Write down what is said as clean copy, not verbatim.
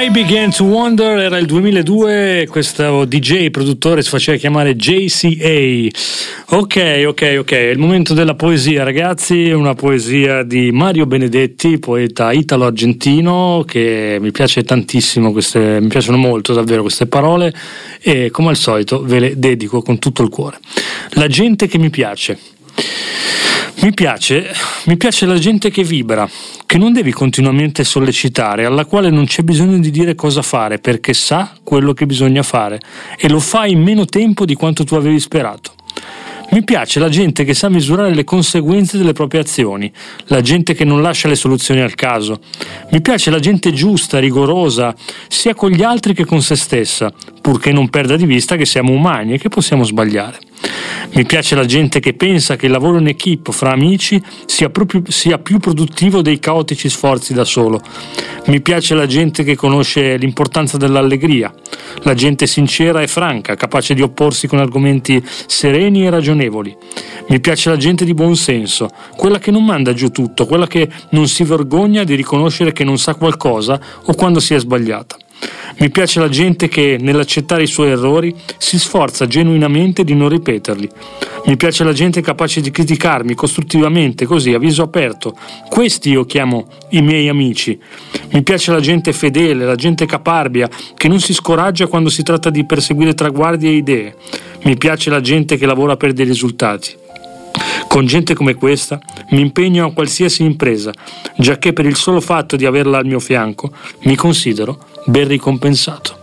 I Began to Wonder, era il 2002, questo DJ produttore si faceva chiamare JCA. Ok, è il momento della poesia, ragazzi, una poesia di Mario Benedetti, poeta italo-argentino, che mi piace tantissimo, mi piacciono molto davvero queste parole, e come al solito ve le dedico con tutto il cuore. La gente che mi piace. Mi piace la gente che vibra, che non devi continuamente sollecitare, alla quale non c'è bisogno di dire cosa fare, perché sa quello che bisogna fare e lo fa in meno tempo di quanto tu avevi sperato. Mi piace la gente che sa misurare le conseguenze delle proprie azioni, la gente che non lascia le soluzioni al caso. Mi piace la gente giusta, rigorosa, sia con gli altri che con se stessa, purché non perda di vista che siamo umani e che possiamo sbagliare. Mi piace la gente che pensa che il lavoro in equipe fra amici sia più produttivo dei caotici sforzi da solo. Mi piace la gente che conosce l'importanza dell'allegria, la gente sincera e franca, capace di opporsi con argomenti sereni e ragionevoli. Mi piace la gente di buon senso, quella che non manda giù tutto, quella che non si vergogna di riconoscere che non sa qualcosa o quando si è sbagliata. Mi piace la gente che, nell'accettare i suoi errori, si sforza genuinamente di non ripeterli. Mi piace la gente capace di criticarmi costruttivamente, così, a viso aperto. Questi io chiamo i miei amici. Mi piace la gente fedele, la gente caparbia, che non si scoraggia quando si tratta di perseguire traguardi e idee. Mi piace la gente che lavora per dei risultati. Con gente come questa mi impegno a qualsiasi impresa, giacché per il solo fatto di averla al mio fianco mi considero ben ricompensato.